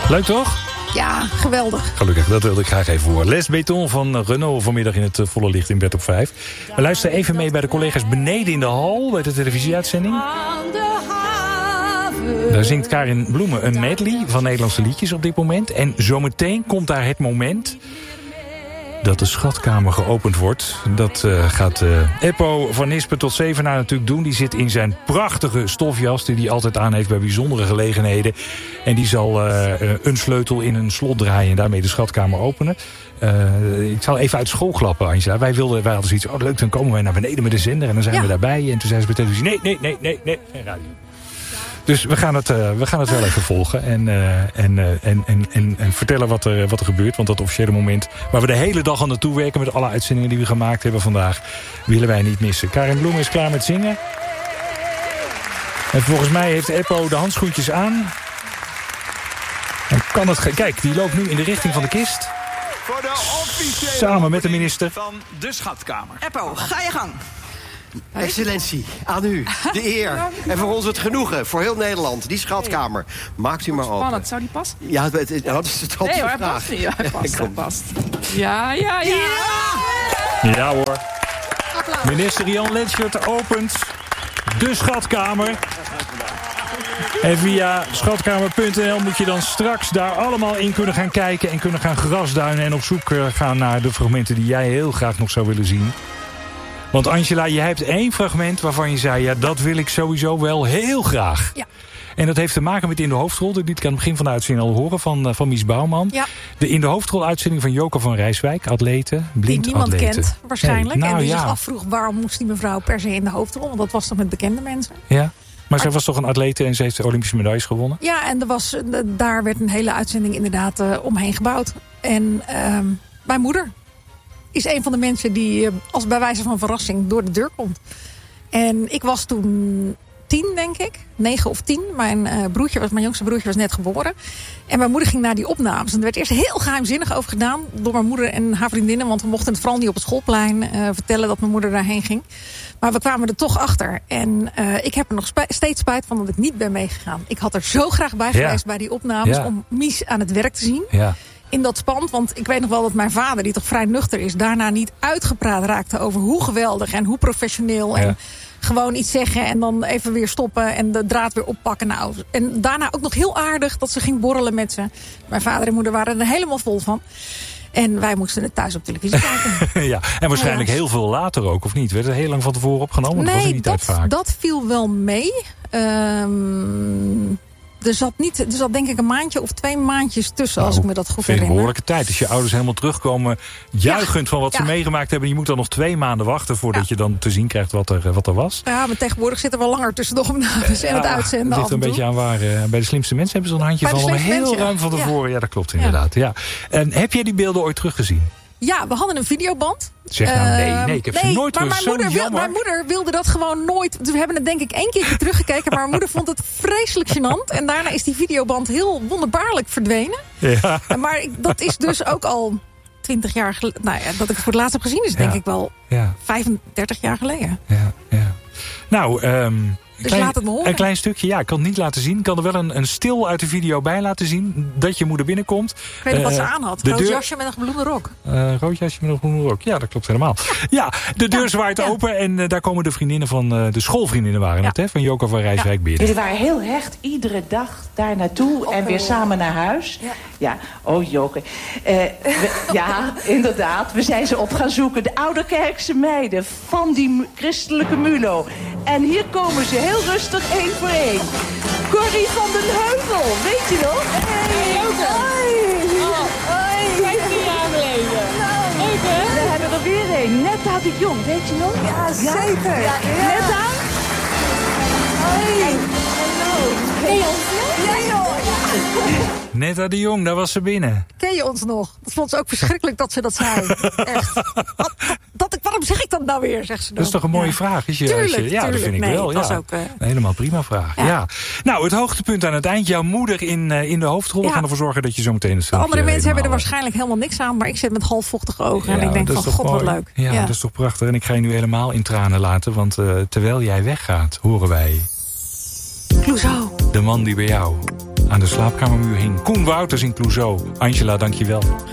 Leuk toch? Ja, geweldig. Gelukkig, dat wilde ik graag even horen. Les Beton van Renault vanmiddag in het volle licht in Bed op 5. We luisteren even mee bij de collega's beneden in de hal... bij de televisieuitzending. Daar zingt Karin Bloemen een medley van Nederlandse liedjes op dit moment. En zometeen komt daar het moment... dat de schatkamer geopend wordt. Dat gaat Eppo van Nispen tot Zevenaar natuurlijk doen. Die zit in zijn prachtige stofjas die hij altijd aan heeft bij bijzondere gelegenheden. En die zal een sleutel in een slot draaien en daarmee de schatkamer openen. Ik zal even uit school klappen, Angela. Wij hadden zoiets, leuk, dan komen wij naar beneden met de zender en dan zijn we daarbij. En toen zei ze bij televisie, nee, geen radio. Dus we gaan het wel even volgen en vertellen wat er gebeurt. Want dat officiële moment waar we de hele dag aan naartoe werken... met alle uitzendingen die we gemaakt hebben vandaag... willen wij niet missen. Karin Bloem is klaar met zingen. En volgens mij heeft Eppo de handschoentjes aan. En kan het kijk, die loopt nu in de richting van de kist. Voor de officiële samen met de minister van de Schatkamer. Eppo, ga je gang. Excellentie, aan u, de eer. En voor ons het genoegen, voor heel Nederland. Die schatkamer. Maakt u maar open. Spannend, zou die passen? Ja, dat is de vraag. Nee, hij past. Ja. Ja hoor. Minister Jan Lenschert opent de schatkamer. En via schatkamer.nl moet je dan straks daar allemaal in kunnen gaan kijken... en kunnen gaan grasduinen en op zoek gaan naar de fragmenten... die jij heel graag nog zou willen zien. Want Angela, je hebt 1 fragment waarvan je zei... ja, dat wil ik sowieso wel heel graag. Ja. En dat heeft te maken met In de Hoofdrol. Dat liet ik aan het begin van de uitzending al horen van Mies Bouwman. Ja. De In de Hoofdrol uitzending van Joke van Rijswijk. Atlete, blind die niemand atlete. Kent, waarschijnlijk. Nee, en die zich afvroeg, waarom moest die mevrouw per se in de hoofdrol? Want dat was toch met bekende mensen? Ja. Maar zij was toch een atlete en ze heeft de Olympische medailles gewonnen? Ja, en daar werd een hele uitzending inderdaad omheen gebouwd. En mijn moeder is een van de mensen die als bij wijze van verrassing door de deur komt. En ik was toen 10, denk ik. 9 of 10. Mijn jongste broertje was net geboren. En mijn moeder ging naar die opnames. En er werd eerst heel geheimzinnig over gedaan door mijn moeder en haar vriendinnen. Want we mochten het vooral niet op het schoolplein vertellen dat mijn moeder daarheen ging. Maar we kwamen er toch achter. En ik heb er nog steeds spijt van dat ik niet ben meegegaan. Ik had er zo graag bij geweest bij die opnames om Mies aan het werk te zien. Ja. In dat spand, want ik weet nog wel dat mijn vader, die toch vrij nuchter is, daarna niet uitgepraat raakte over hoe geweldig en hoe professioneel. En gewoon iets zeggen en dan even weer stoppen en de draad weer oppakken. Nou, en daarna ook nog heel aardig dat ze ging borrelen met ze. Mijn vader en moeder waren er helemaal vol van. En wij moesten het thuis op televisie kijken. Ja, en waarschijnlijk heel veel later ook, of niet? Werd het heel lang van tevoren opgenomen? Nee, dat viel wel mee. Er zat denk ik een maandje of 2 maandjes tussen, als ik me dat goed herinner. Een behoorlijke tijd. Als je ouders helemaal terugkomen, juichend van wat ze meegemaakt hebben. Je moet dan nog 2 maanden wachten voordat je dan te zien krijgt wat er was. Ja, maar tegenwoordig zit er wel langer tussen de opnames en het uitzenden. Het ligt een beetje aan waar. Bij de slimste mensen hebben ze een handje van. Heel ruim van tevoren. Ja, dat klopt inderdaad. Ja. En heb jij die beelden ooit teruggezien? Ja, we hadden een videoband. Zeg nou nee, ik heb ze nooit terug. Mijn moeder wilde dat gewoon nooit. We hebben het denk ik 1 keer teruggekeken, maar mijn moeder vond het vreselijk gênant. En daarna is die videoband heel wonderbaarlijk verdwenen. Ja. Maar dat is dus ook al 20 jaar geleden. Nou ja, dat ik het voor het laatst heb gezien is denk ik wel 35 jaar geleden. Ja. Nou, dus laat het me horen. Een klein stukje, ik kan het niet laten zien. Ik kan er wel een stil uit de video bij laten zien. Dat je moeder binnenkomt. Ik weet nog wat ze aan had. Rood jasje met een gebloemde rok. Rood jasje met een gebloemde rok. Ja, dat klopt helemaal. Ja, de deur zwaait open. En daar komen de vriendinnen van... de schoolvriendinnen waren het, hè? Van Joke van Rijswijk binnen. Jullie waren heel hecht. Iedere dag daar naartoe. En weer samen naar huis. Ja. Oh, Joke. Ja, inderdaad. We zijn ze op gaan zoeken. De Ouderkerkse meiden van die christelijke MULO. En hier komen ze heel rustig 1 voor 1. Corrie van den Heuvel, weet je nog? Hey, Joke. Hoi. 15 jaar geleden. Leuk, hè? We hebben er weer 1. Netta de Jong, weet je nog? Ja, zeker. Ja. Netta? Hoi. Hallo. Ken je ons nog? Ja, joh. Netta de Jong, daar was ze binnen. Ken je ons nog? Dat vond ze ook verschrikkelijk dat ze dat zei. Echt. Waarom zeg ik dat nou weer, zegt ze dan. Dat is toch een mooie vraag? Tuurlijk. Dat vind ik wel. Dat is ook, een helemaal prima vraag. Ja. Nou, het hoogtepunt aan het eind. Jouw moeder in de hoofdrol. We gaan ervoor zorgen dat je zo meteen... De andere mensen hebben er waarschijnlijk helemaal niks aan. Maar ik zit met halfvochtige ogen. En ik denk van, god, wat leuk. Ja, dat is toch prachtig. En ik ga je nu helemaal in tranen laten. Want terwijl jij weggaat, horen wij... Clouseau. De man die bij jou aan de slaapkamermuur hing. Koen Wouters in Clouseau. Angela, dankjewel.